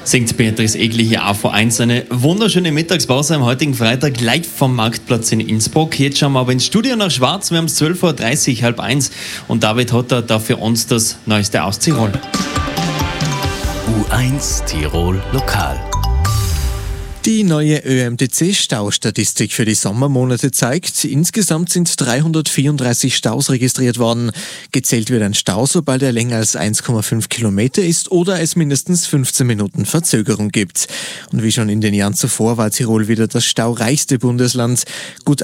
Singt Beatrice Egli hier AV1. Eine wunderschöne Mittagspause am heutigen Freitag live vom Marktplatz in Innsbruck. Jetzt schauen wir aber ins Studio nach Schwarz. Wir haben es 12.30 Uhr, 12:30 und David hat da für uns das Neueste aus Tirol. U1 Tirol Lokal. Die neue ÖMTC-Staustatistik für die Sommermonate zeigt, insgesamt sind 334 Staus registriert worden. Gezählt wird ein Stau, sobald er länger als 1,5 Kilometer ist oder es mindestens 15 Minuten Verzögerung gibt. Und wie schon in den Jahren zuvor war Tirol wieder das staureichste Bundesland. Gut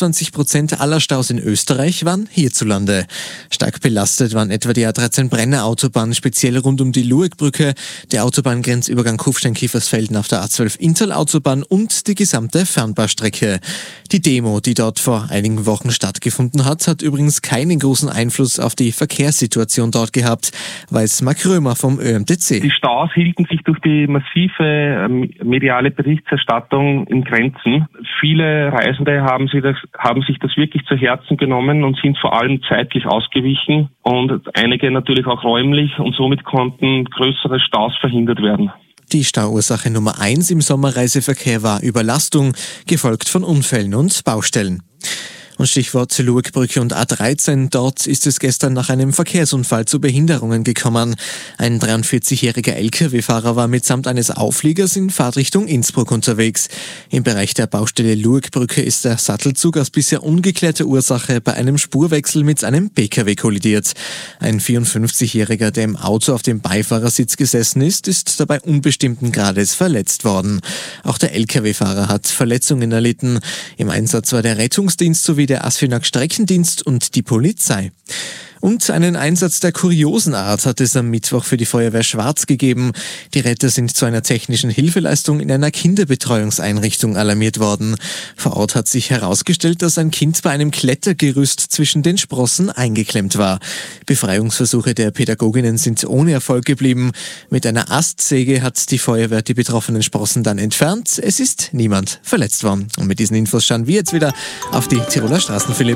28% aller Staus in Österreich waren hierzulande. Stark belastet waren etwa die A13 Brenner Autobahn, speziell rund um die Luegbrücke, der Autobahngrenzübergang Kufstein-Kiefersfelden auf der A12 Inntalautobahn und die gesamte Fernbahnstrecke. Die Demo, die dort vor einigen Wochen stattgefunden hat, hat übrigens keinen großen Einfluss auf die Verkehrssituation dort gehabt, weiß Marc Römer vom ÖMTC. Die Staus hielten sich durch die massive mediale Berichterstattung in Grenzen. Viele Reisende haben sich das wirklich zu Herzen genommen und sind vor allem zeitlich ausgewichen und einige natürlich auch räumlich, und somit konnten größere Staus verhindert werden. Die Stauursache Nummer 1 im Sommerreiseverkehr war Überlastung, gefolgt von Unfällen und Baustellen. Und Stichwort Luegbrücke und A13, dort ist es gestern nach einem Verkehrsunfall zu Behinderungen gekommen. Ein 43-jähriger Lkw-Fahrer war mitsamt eines Aufliegers in Fahrtrichtung Innsbruck unterwegs. Im Bereich der Baustelle Luegbrücke ist der Sattelzug aus bisher ungeklärter Ursache bei einem Spurwechsel mit einem Pkw kollidiert. Ein 54-jähriger, der im Auto auf dem Beifahrersitz gesessen ist dabei unbestimmten Grades verletzt worden. Auch der Lkw-Fahrer hat Verletzungen erlitten. Im Einsatz war der Rettungsdienst sowie der ASFINAG-Streckendienst und die Polizei. Und einen Einsatz der kuriosen Art hat es am Mittwoch für die Feuerwehr Schwarz gegeben. Die Retter sind zu einer technischen Hilfeleistung in einer Kinderbetreuungseinrichtung alarmiert worden. Vor Ort hat sich herausgestellt, dass ein Kind bei einem Klettergerüst zwischen den Sprossen eingeklemmt war. Befreiungsversuche der Pädagoginnen sind ohne Erfolg geblieben. Mit einer Astsäge hat die Feuerwehr die betroffenen Sprossen dann entfernt. Es ist niemand verletzt worden. Und mit diesen Infos schauen wir jetzt wieder auf die Tiroler Straßen, Philipp.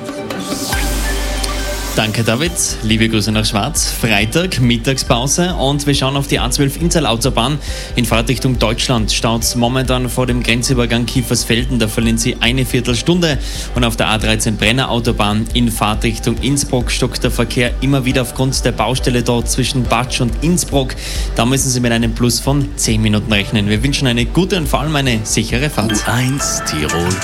Danke, David. Liebe Grüße nach Schwarz. Freitag, Mittagspause und wir schauen auf die A12 Inntalautobahn. In Fahrtrichtung Deutschland staut es momentan vor dem Grenzübergang Kiefersfelden. Da verlieren Sie eine Viertelstunde. Und auf der A13 Brenner Autobahn in Fahrtrichtung Innsbruck stockt der Verkehr immer wieder aufgrund der Baustelle dort zwischen Batsch und Innsbruck. Da müssen Sie mit einem Plus von 10 Minuten rechnen. Wir wünschen eine gute und vor allem eine sichere Fahrt. U1 Tirol